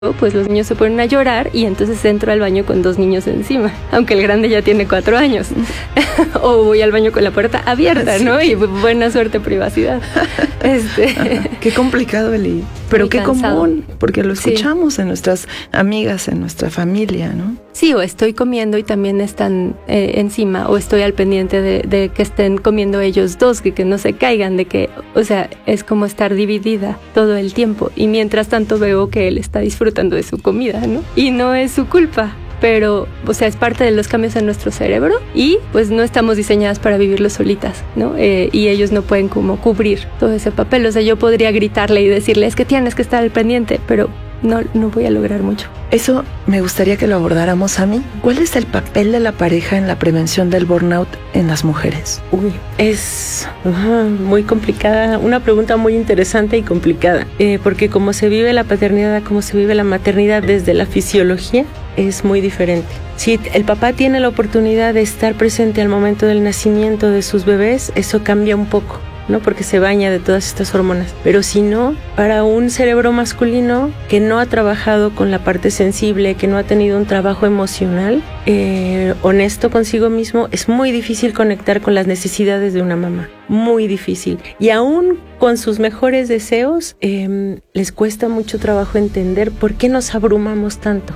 pues los niños se ponen a llorar y entonces entro al baño con 2 niños encima, aunque el grande ya tiene 4 años. O voy al baño con la puerta abierta, ¿no? Sí. Y buena suerte, privacidad. Qué complicado, Eli. Pero qué cansado. Común, porque lo escuchamos en nuestras amigas, en nuestra familia, ¿no? Sí, o estoy comiendo y también están encima, o estoy al pendiente de que estén comiendo ellos dos, que no se caigan, de que, o sea, es como estar dividida todo el tiempo. Y mientras tanto veo que él está disfrutando de su comida, ¿no? Y no es su culpa. Pero, o sea, es parte de los cambios en nuestro cerebro y pues no estamos diseñadas para vivirlo solitas, ¿no? Y ellos no pueden como cubrir todo ese papel. O sea, yo podría gritarle y decirle, es que tienes que estar al pendiente, pero no voy a lograr mucho. Eso me gustaría que lo abordáramos, a mí. ¿Cuál es el papel de la pareja en la prevención del burnout en las mujeres? Uy, es muy complicada, una pregunta muy interesante y complicada, porque como se vive la paternidad, como se vive la maternidad desde la fisiología, es muy diferente. Si el papá tiene la oportunidad de estar presente al momento del nacimiento de sus bebés, eso cambia un poco, ¿no? Porque se baña de todas estas hormonas. Pero si no, para un cerebro masculino que no ha trabajado con la parte sensible, que no ha tenido un trabajo emocional honesto consigo mismo, es muy difícil conectar con las necesidades de una mamá. Muy difícil. Y aún con sus mejores deseos, les cuesta mucho trabajo entender por qué nos abrumamos tanto.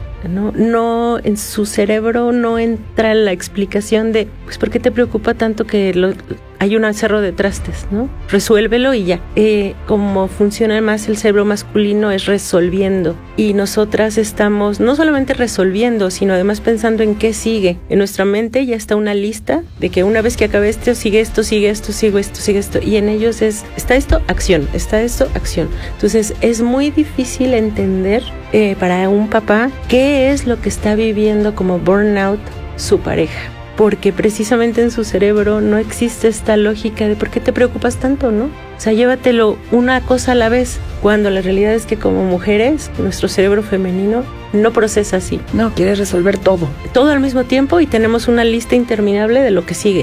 No, en su cerebro no entra la explicación de, pues, ¿por qué te preocupa tanto que hay un cerro de trastes, ¿no? Resuélvelo y ya. Como funciona más el cerebro masculino es resolviendo. Y nosotras estamos no solamente resolviendo, sino además pensando en qué sigue. En nuestra mente ya está una lista de que una vez que acabe esto, sigue esto, sigue esto, sigue esto, sigue esto. Y en ellos está esto, acción, está esto, acción. Entonces es muy difícil entender para un papá qué es lo que está viviendo como burnout su pareja. Porque precisamente en su cerebro no existe esta lógica de por qué te preocupas tanto, ¿no? O sea, llévatelo una cosa a la vez, cuando la realidad es que como mujeres, nuestro cerebro femenino no procesa así. No, quiere resolver todo. Todo al mismo tiempo y tenemos una lista interminable de lo que sigue,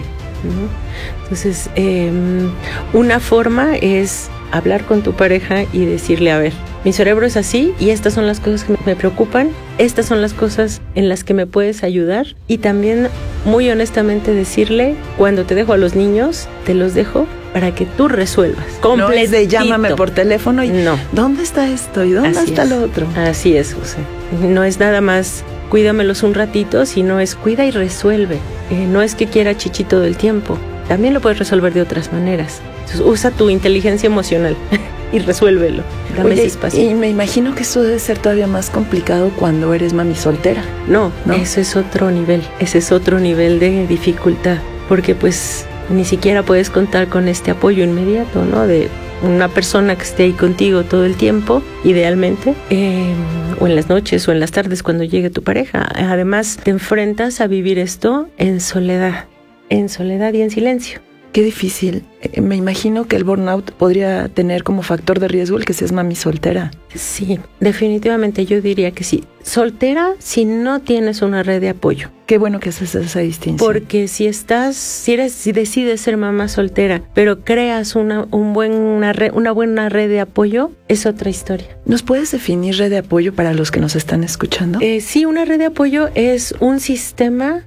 ¿no? Entonces, una forma es hablar con tu pareja y decirle, a ver, mi cerebro es así y estas son las cosas que me preocupan, estas son las cosas en las que me puedes ayudar, y también muy honestamente decirle, cuando te dejo a los niños, te los dejo para que tú resuelvas. No es de llámame por teléfono y no. ¿Dónde está esto? ¿Y dónde está lo otro? Así es, José. No es nada más cuídamelos un ratito, sino es cuida y resuelve. No es que quiera chichi todo el tiempo. También lo puedes resolver de otras maneras. Entonces, usa tu inteligencia emocional y resuélvelo. Dame ese espacio. Y me imagino que eso debe ser todavía más complicado cuando eres mami soltera. No, eso es otro nivel. Ese es otro nivel de dificultad. Porque pues ni siquiera puedes contar con este apoyo inmediato, ¿no? De una persona que esté ahí contigo todo el tiempo, idealmente, o en las noches o en las tardes cuando llegue tu pareja. Además, te enfrentas a vivir esto en soledad y en silencio. Qué difícil. Me imagino que el burnout podría tener como factor de riesgo el que seas mami soltera. Sí, definitivamente yo diría que sí. Soltera si no tienes una red de apoyo. Qué bueno que haces esa distinción. Porque si decides ser mamá soltera, pero creas una buena red de apoyo, es otra historia. ¿Nos puedes definir red de apoyo para los que nos están escuchando? Sí, una red de apoyo es un sistema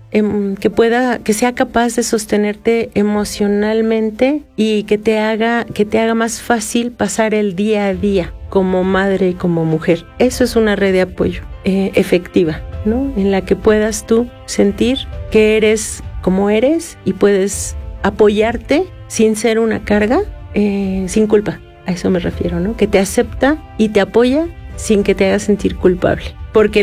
que sea capaz de sostenerte emocionalmente y que te haga más fácil pasar el día a día como madre y como mujer. Eso es una red de apoyo efectiva, ¿no? En la que puedas tú sentir que eres como eres y puedes apoyarte sin ser una carga, sin culpa. A eso me refiero, ¿no? Que te acepta y te apoya sin que te haga sentir culpable. Porque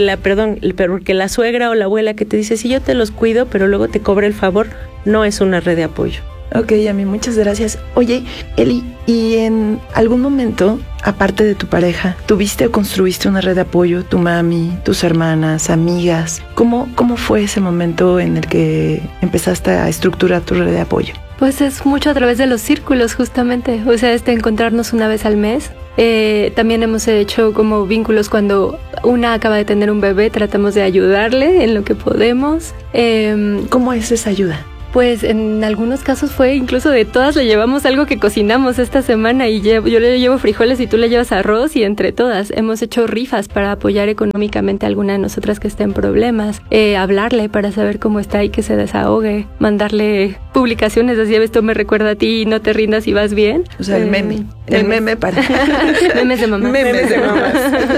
la suegra o la abuela que te dice, sí, yo te los cuido, pero luego te cobra el favor, no es una red de apoyo. Ok, Yami, muchas gracias. Oye, Eli, ¿y en algún momento, aparte de tu pareja, tuviste o construiste una red de apoyo, tu mami, tus hermanas, amigas? ¿Cómo fue ese momento en el que empezaste a estructurar tu red de apoyo? Pues es mucho a través de los círculos, justamente. O sea, encontrarnos una vez al mes. También hemos hecho como vínculos cuando una acaba de tener un bebé, tratamos de ayudarle en lo que podemos. ¿Cómo es esa ayuda? Pues en algunos casos fue incluso de todas le llevamos algo que cocinamos esta semana y yo le llevo frijoles y tú le llevas arroz y entre todas hemos hecho rifas para apoyar económicamente a alguna de nosotras que esté en problemas, hablarle para saber cómo está y que se desahogue, mandarle publicaciones así, esto me recuerda a ti, no te rindas y vas bien. O sea, el meme para... Memes de mamá. Memes de mamás.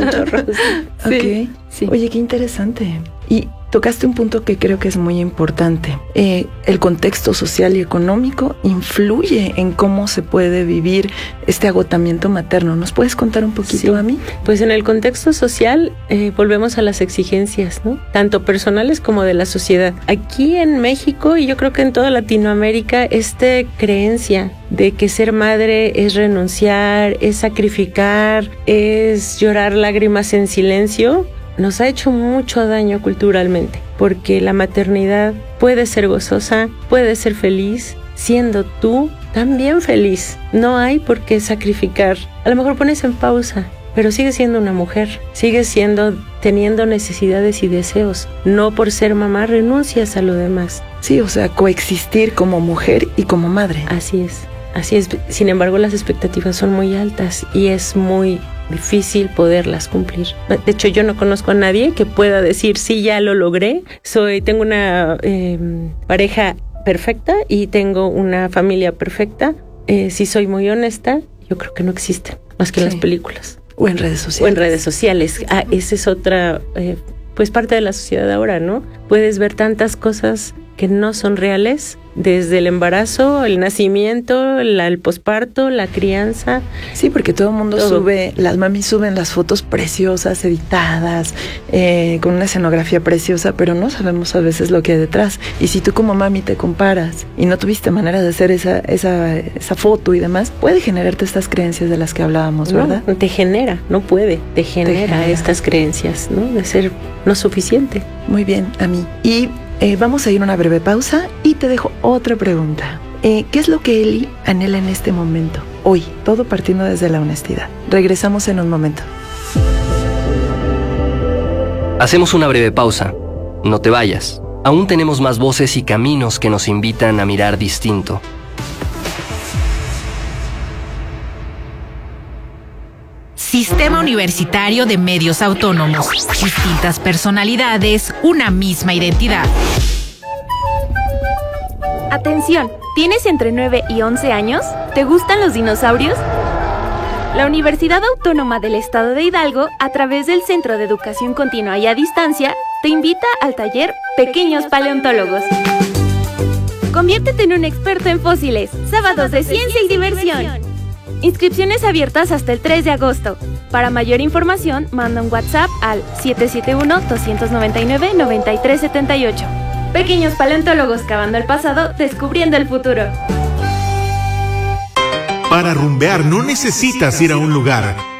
Sí. Sí. Oye, qué interesante. Y tocaste un punto que creo que es muy importante. El contexto social y económico influye en cómo se puede vivir este agotamiento materno. ¿Nos puedes contar un poquito, Ami? Pues en el contexto social volvemos a las exigencias, ¿no? Tanto personales como de la sociedad. Aquí en México y yo creo que en toda Latinoamérica, esta creencia de que ser madre es renunciar, es sacrificar, es llorar lágrimas en silencio, nos ha hecho mucho daño culturalmente, porque la maternidad puede ser gozosa, puede ser feliz, siendo tú también feliz. No hay por qué sacrificar. A lo mejor pones en pausa, pero sigues siendo una mujer, sigues teniendo necesidades y deseos. No por ser mamá renuncias a lo demás. Sí, o sea, coexistir como mujer y como madre. Así es. Sin embargo, las expectativas son muy altas y es muy difícil poderlas cumplir. De hecho, yo no conozco a nadie que pueda decir, sí, ya lo logré, tengo una pareja perfecta y tengo una familia perfecta. Si soy muy honesta, yo creo que no existen, más que en las películas. O en redes sociales. Esa es otra, pues parte de la sociedad ahora, ¿no? Puedes ver tantas cosas que no son reales, desde el embarazo, el nacimiento, el posparto, la crianza. Sí, porque todo el mundo las mamis suben las fotos preciosas, editadas, con una escenografía preciosa, pero no sabemos a veces lo que hay detrás. Y si tú como mami te comparas y no tuviste manera de hacer esa foto y demás, puede generarte estas creencias de las que hablábamos, ¿verdad? Te genera estas creencias, ¿no? De ser no suficiente. Muy bien, Ami. Y vamos a ir a una breve pausa y te dejo otra pregunta. ¿Qué es lo que Eli anhela en este momento? Hoy, todo partiendo desde la honestidad. Regresamos en un momento. Hacemos una breve pausa. No te vayas. Aún tenemos más voces y caminos que nos invitan a mirar distinto. Sistema Universitario de Medios Autónomos. Distintas personalidades, una misma identidad. Atención, ¿tienes entre 9 y 11 años? ¿Te gustan los dinosaurios? La Universidad Autónoma del Estado de Hidalgo, a través del Centro de Educación Continua y a Distancia, te invita al taller Pequeños Paleontólogos. Conviértete en un experto en fósiles. Sábados de ciencia y diversión. Inscripciones abiertas hasta el 3 de agosto. Para mayor información, manda un WhatsApp al 771-299-9378. Pequeños paleontólogos cavando el pasado, descubriendo el futuro. Para rumbear no necesitas ir a un lugar.